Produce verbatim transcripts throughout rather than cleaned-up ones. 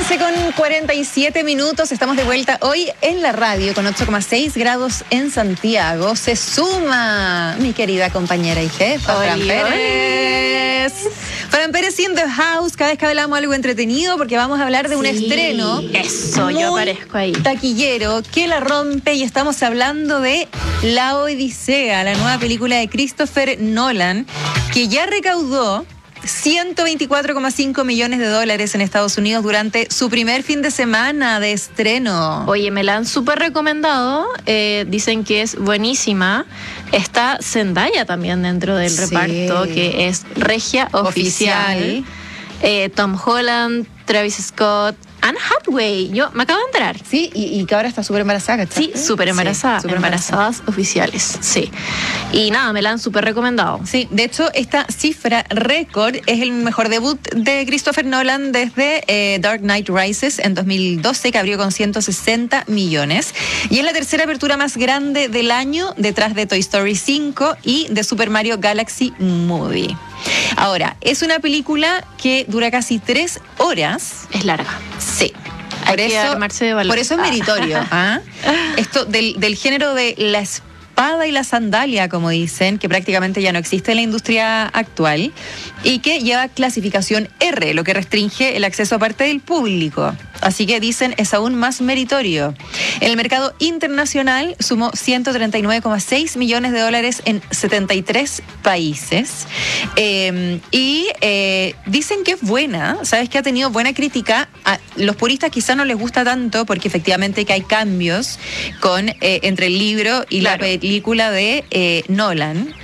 once con cuarenta y siete minutos, estamos de vuelta hoy en la radio con ocho coma seis grados en Santiago. Se suma mi querida compañera y jefa, Fran Pérez. Fran Pérez in the house, cada vez que hablamos algo entretenido porque vamos a hablar de un sí, estreno. Eso, yo aparezco ahí. Taquillero, que la rompe, y estamos hablando de La Odisea, la nueva película de Christopher Nolan, que ya recaudó ciento veinticuatro coma cinco millones de dólares en Estados Unidos durante su primer fin de semana de estreno. Oye, me la han súper recomendado, eh, dicen que es buenísima. Está Zendaya también dentro del sí. reparto, que es regia oficial. oficial. Eh, Tom Holland, Travis Scott, Anne Hathaway. Yo me acabo de enterar. Sí, y, y que ahora está súper embarazada, ¿cachai? Sí, súper embarazada. Sí, embarazadas embarazada. oficiales, sí. Y nada, me la han súper recomendado. Sí, de hecho, esta cifra récord es el mejor debut de Christopher Nolan desde eh, Dark Knight Rises en dos mil doce, que abrió con ciento sesenta millones. Y es la tercera apertura más grande del año, detrás de Toy Story cinco y de Super Mario Galaxy Movie. Ahora, es una película que dura casi tres horas. Es larga. Sí. Hay Por que eso, armarse de valor. por eso es meritorio. ¿Ah? Esto del, del género de la espada y la sandalia, como dicen, que prácticamente ya no existe en la industria actual, y que lleva clasificación R, lo que restringe el acceso a parte del público. Así que dicen es aún más meritorio. En el mercado internacional sumó ciento treinta y nueve coma seis millones de dólares en setenta y tres países. Eh, y eh, dicen que es buena, sabes que ha tenido buena crítica. A los puristas quizá no les gusta tanto porque efectivamente que hay cambios con eh, entre el libro y claro. la película de eh, Nolan.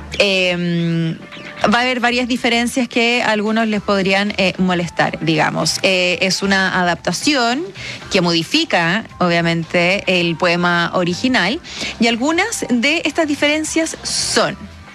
Eh, Va a haber varias diferencias que a algunos les podrían eh, molestar, digamos. Eh, es una adaptación que modifica, obviamente, el poema original, y algunas de estas diferencias son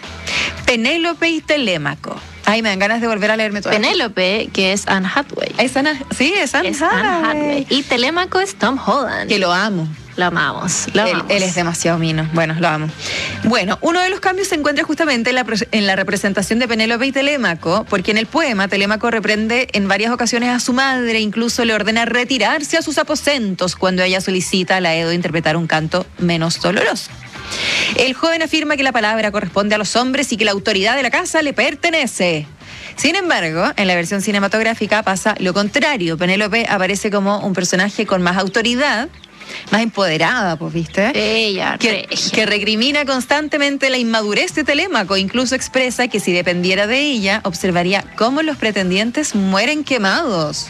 Penélope y Telémaco. Ay, me dan ganas de volver a leerme todo. Penélope, que es Anne Hathaway. ¿Es Anne? Sí, es Anne, es Anne Hathaway. Y Telémaco es Tom Holland. Que lo amo. Lo amamos, lo amamos. Él, él es demasiado mino. Bueno, lo amo. Bueno, uno de los cambios se encuentra justamente en la, en la representación de Penélope y Telémaco, porque en el poema Telémaco reprende en varias ocasiones a su madre, incluso le ordena retirarse a sus aposentos cuando ella solicita a la Edo interpretar un canto menos doloroso. El joven afirma que la palabra corresponde a los hombres y que la autoridad de la casa le pertenece. Sin embargo, en la versión cinematográfica pasa lo contrario. Penélope aparece como un personaje con más autoridad, más empoderada, pues, ¿viste? Ella, que, que recrimina constantemente la inmadurez de Telémaco. Incluso expresa que si dependiera de ella, observaría cómo los pretendientes mueren quemados.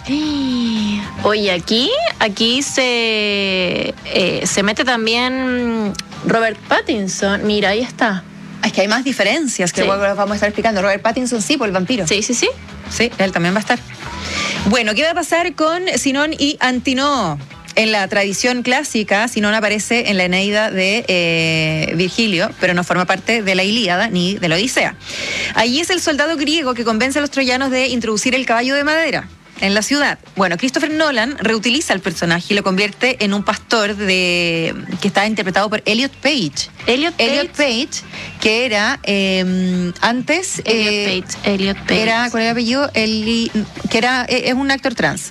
Oye, aquí, aquí se, eh, se mete también Robert Pattinson. Mira, ahí está. Es que hay más diferencias que sí. luego vamos a estar explicando. Robert Pattinson sí, por el vampiro. Sí, sí, sí. Sí, él también va a estar. Bueno, ¿qué va a pasar con Sinón y Antinoo? En la tradición clásica, Sinón aparece en la Eneida de eh, Virgilio, pero no forma parte de la Ilíada ni de la Odisea. Allí es el soldado griego que convence a los troyanos de introducir el caballo de madera en la ciudad. Bueno, Christopher Nolan reutiliza el personaje y lo convierte en un pastor de que está interpretado por Elliot Page. Elliot Page, Elliot Page que era eh, antes... Elliot eh, Page, Elliot Page. Era, ¿cuál era el apellido? Eli, que era, es un actor trans.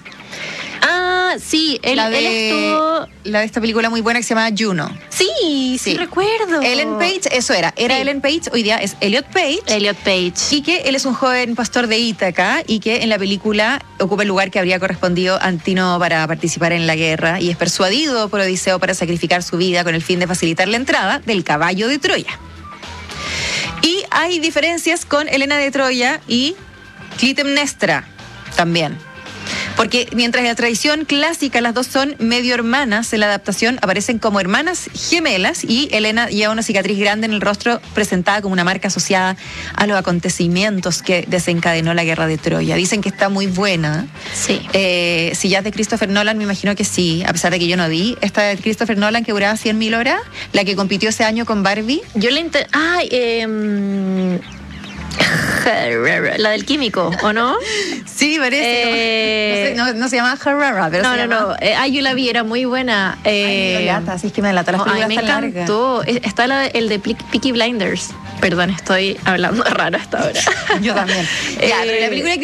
Ah, sí, él, la de, él estuvo... La de esta película muy buena que se llama Juno. Sí, sí, sí recuerdo. Ellen Page, eso era. Era sí. Ellen Page, hoy día es Elliot Page. Elliot Page. Y que él es un joven pastor de Ítaca y que en la película ocupa el lugar que habría correspondido a Antinoo para participar en la guerra y es persuadido por Odiseo para sacrificar su vida con el fin de facilitar la entrada del caballo de Troya. Y hay diferencias con Helena de Troya y Clitemnestra también. Porque mientras en la tradición clásica las dos son medio hermanas, en la adaptación aparecen como hermanas gemelas y Helena lleva una cicatriz grande en el rostro presentada como una marca asociada a los acontecimientos que desencadenó la guerra de Troya. Dicen que está muy buena. Sí. Eh, si ya es de Christopher Nolan, me imagino que sí, a pesar de que yo no vi. Esta de Christopher Nolan que duraba cien mil horas, la que compitió ese año con Barbie. Yo le inter... Ay, eh... la del químico, ¿o no? Sí, parece. Eh, no, sé, no, no se llama Herrera, pero no, se no, llama... no. Eh, ay, yo la vi, era muy buena. Eh, Ay, gata, así es que me delata. Las no, ay, me encantó. Largas. Está la, el de Peaky Blinders. Perdón, estoy hablando raro hasta ahora. Yo también. Ya, eh, pero la película